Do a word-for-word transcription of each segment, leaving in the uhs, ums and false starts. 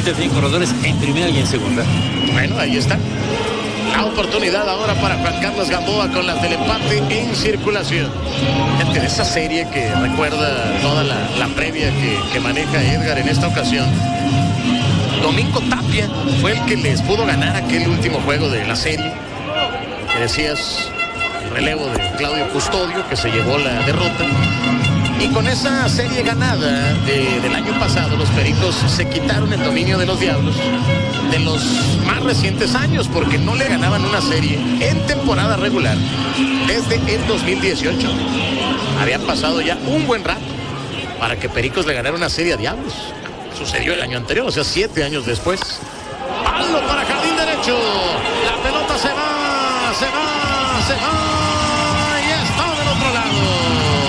ahorita tienen corredores en primera y en segunda. Bueno, ahí está. La oportunidad ahora para Juan Carlos Gamboa con la telepate en circulación. Gente, de esa serie que recuerda toda la, la previa que, que maneja Edgar en esta ocasión. Domingo Tapia fue el que les pudo ganar aquel último juego de la serie. Que decías, el relevo de Claudio Custodio, que se llevó la derrota. Y con esa serie ganada de, del año pasado, los Pericos se quitaron el dominio de los Diablos de los más recientes años, porque no le ganaban una serie en temporada regular desde el dos mil dieciocho. Había pasado ya un buen rato para que Pericos le ganara una serie a Diablos. Sucedió el año anterior, o sea, siete años después. ¡Palo para jardín derecho! La pelota se va, se va, se va y está del otro lado.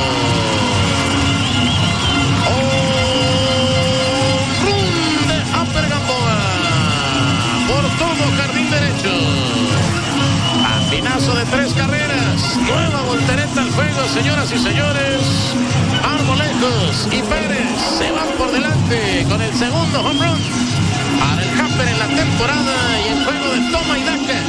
Jardín derecho. Pinazo de tres carreras. Nueva voltereta al juego, señoras y señores. Marmolejos y Pérez se van por delante con el segundo home run para el Happer en la temporada y el juego de toma y daca.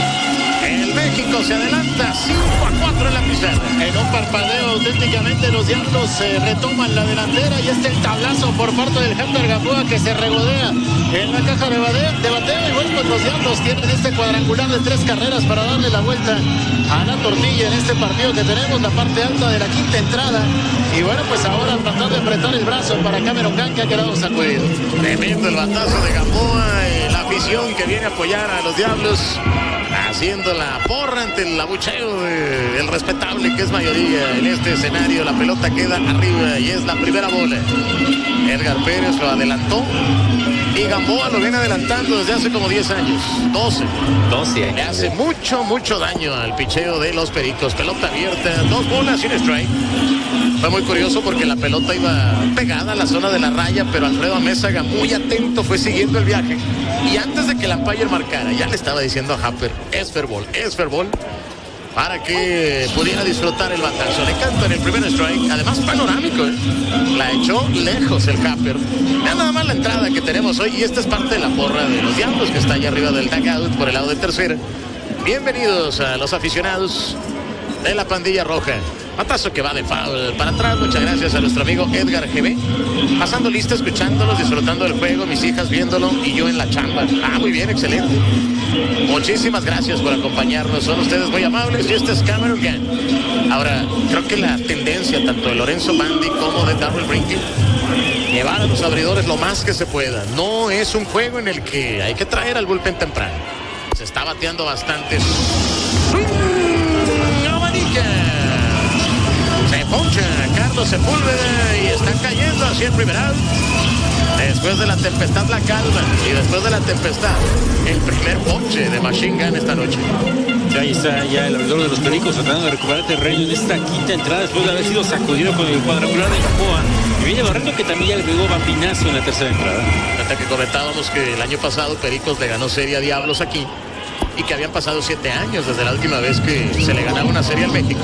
El México se adelanta cinco a cuatro en la pizarra. En un parpadeo auténticamente los Diablos se retoman la delantera y este el tablazo por parte del Happer Gamboa que se regodea en la caja de bateo, de bateo y bueno, pues los Diablos tienen este cuadrangular de tres carreras para darle la vuelta a la tortilla en este partido que tenemos, la parte alta de la quinta entrada. Y bueno, pues ahora tratar de apretar el brazo para Cameron Gunn, que ha quedado sacudido. Tremendo el batazo de Gamboa, y la afición que viene a apoyar a los Diablos haciendo la porra ante el abucheo del respetable que es mayoría en este escenario. La pelota queda arriba y es la primera bola. Edgar Pérez lo adelantó y Gamboa lo viene adelantando desde hace como diez años, doce. doce años. Le hace mucho, mucho daño al picheo de los Pericos. Pelota abierta, dos bolas sin strike. Fue muy curioso porque la pelota iba pegada a la zona de la raya, pero Alfredo Amézaga, muy atento, fue siguiendo el viaje. Y antes de que el umpire marcara, ya le estaba diciendo a Happer, es fair ball, es fair ball, para que pudiera disfrutar el batazo. Le canta en el primer strike, además panorámico, ¿eh? La echó lejos el Happer. Vean nada más la entrada que tenemos hoy, y esta es parte de la porra de los Diablos, que está allá arriba del dugout por el lado de tercera. Bienvenidos a los aficionados de la pandilla roja. Batazo que va de foul para atrás. Muchas gracias a nuestro amigo Edgar G B. Pasando lista, escuchándolos, disfrutando del juego, mis hijas viéndolo y yo en la chamba. Ah, muy bien, excelente. Muchísimas gracias por acompañarnos. Son ustedes muy amables y este es Cameron Gunn. Ahora, creo que la tendencia tanto de Lorenzo Bandi como de Darryl Brinkley, llevar a los abridores lo más que se pueda. No es un juego en el que hay que traer al bullpen temprano. Se está bateando bastante. ¡Swing! ¡Abanica! Se poncha Carlos Sepúlveda y están cayendo hacia el primer out. Después de la tempestad la calma y después de la tempestad el primer ponche de Machine Gun esta noche. Ahí está ya el abridor de los Pericos tratando de recuperar terreno en esta quinta entrada después de haber sido sacudido con el cuadrangular de Gamboa. Y viene Barreto, que también ya le pegó Vampinazo en la tercera entrada. Hasta que comentábamos que el año pasado Pericos le ganó serie a Diablos aquí y que habían pasado siete años desde la última vez que se le ganaba una serie al México.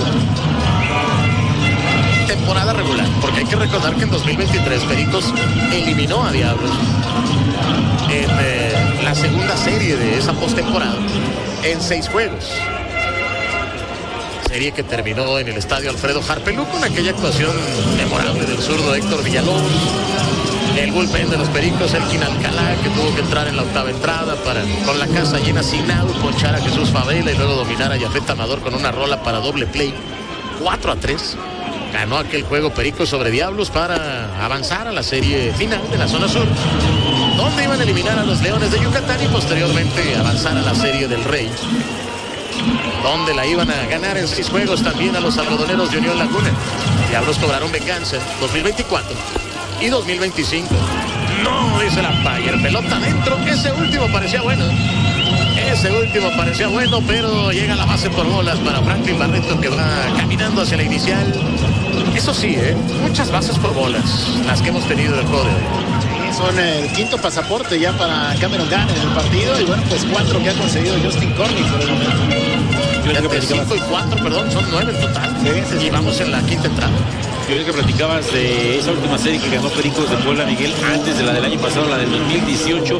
Temporada regular, porque hay que recordar que en dos mil veintitrés Pericos eliminó a Diablos en eh, la segunda serie de esa postemporada en seis juegos. Serie que terminó en el estadio Alfredo Harpelú con aquella actuación memorable del zurdo Héctor Villalobos. El bullpen de los Pericos, Elkin Alcalá, que tuvo que entrar en la octava entrada para, con la casa llena sin out, ponchar a Jesús Favela y luego dominar a Yafet Amador con una rola para doble play. cuatro a tres. Ganó aquel juego Pericos sobre Diablos para avanzar a la serie final de la zona sur, donde iban a eliminar a los Leones de Yucatán y posteriormente avanzar a la serie del Rey, donde la iban a ganar en seis juegos también a los algodoneros de Unión Laguna. Diablos cobraron venganza dos mil veinticuatro y dos mil veinticinco. No, dice la umpire, pelota adentro. Ese último parecía bueno. Ese último parecía bueno, pero llega la base por bolas para Franklin Barreto, que va caminando hacia la inicial. Eso sí, ¿eh? Muchas bases por bolas las que hemos tenido en el juego de hoy. Son el quinto pasaporte ya para Cameron Gunn en el partido y bueno, pues cuatro que ha conseguido Justin Cornick por el momento. cinco y cuatro, perdón, son nueve en total. Sí, sí, sí. Y vamos en la quinta entrada. Yo creo que platicabas de esa última serie que ganó Pericos de Puebla, Miguel, antes de la del año pasado, la del dos mil dieciocho.